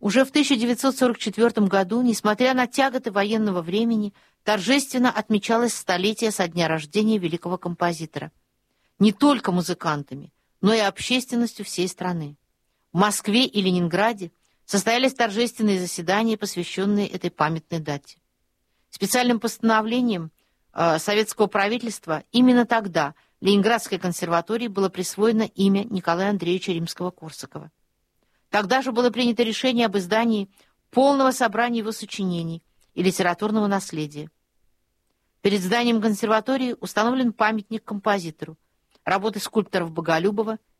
Уже в 1944 году, несмотря на тяготы военного времени, торжественно отмечалось столетие со дня рождения великого композитора. Не только музыкантами, но и общественностью всей страны. В Москве и Ленинграде состоялись торжественные заседания, посвященные этой памятной дате. Специальным постановлением советского правительства именно тогда Ленинградской консерватории было присвоено имя Николая Андреевича Римского-Корсакова. Тогда же было принято решение об издании полного собрания его сочинений и литературного наследия. Перед зданием консерватории установлен памятник композитору, работы скульпторов Боголюбова